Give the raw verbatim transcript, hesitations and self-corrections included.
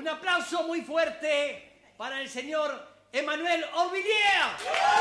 Un aplauso muy fuerte para el señor Emmanuel Orvilliers.